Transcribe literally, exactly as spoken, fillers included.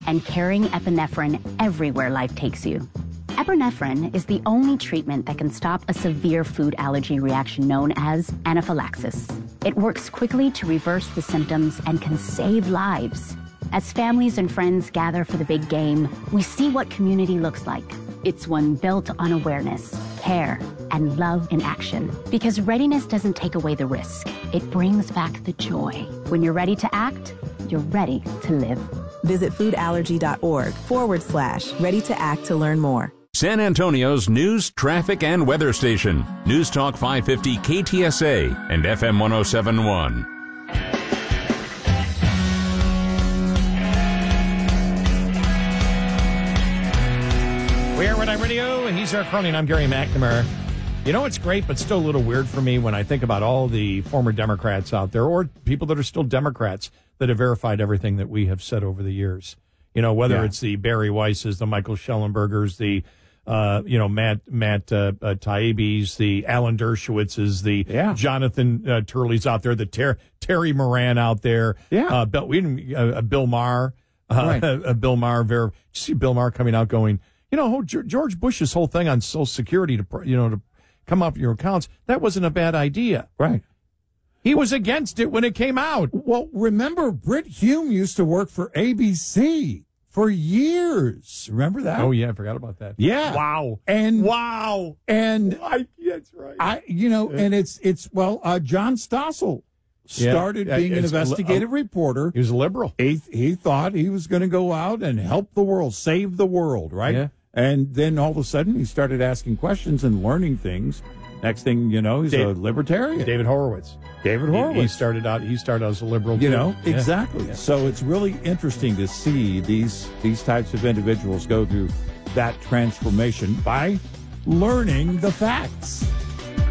and carrying epinephrine everywhere life takes you. Epinephrine is the only treatment that can stop a severe food allergy reaction known as anaphylaxis. It works quickly to reverse the symptoms and can save lives. As families and friends gather for the big game, we see what community looks like. It's one built on awareness, care, and love in action. Because readiness doesn't take away the risk. It brings back the joy. When you're ready to act, you're ready to live. Visit foodallergy.org forward slash ready to act to learn more. San Antonio's news, traffic, and weather station. News Talk five fifty K T S A and F M one oh seven point one. We're Red Eye Radio, and he's our Cronin. I'm Gary McNamara. You know, it's great, but still a little weird for me when I think about all the former Democrats out there, or people that are still Democrats that have verified everything that we have said over the years. You know, whether yeah. it's the Barry Weisses, the Michael Schellenbergers, the, uh, you know, Matt Matt uh, uh, Taibbi's, the Alan Dershowitzes, the yeah. Jonathan uh, Turley's out there, the Ter- Terry Moran out there. Yeah. Uh, Bill, we didn't, uh, Bill Maher. Uh, right. uh, Bill Maher. Ver- Did you see Bill Maher coming out going, you know, George Bush's whole thing on Social Security to, you know, to come up with your accounts, that wasn't a bad idea. Right. He was against it when it came out. Well, remember, Britt Hume used to work for A B C for years. Remember that? Oh, yeah, I forgot about that. Yeah. Wow. And wow. And I, that's right. I, you know, and it's, it's well, uh, John Stossel started yeah, being an investigative li- reporter. He was a liberal. He, he thought he was going to go out and help the world, save the world, right? Yeah. And then all of a sudden he started asking questions and learning things. Next thing you know, he's Dave, a libertarian. David Horowitz. David Horowitz. He, he started out. He started out as a liberal. You too. know, yeah. exactly. Yeah. So it's really interesting to see these these types of individuals go through that transformation by learning the facts.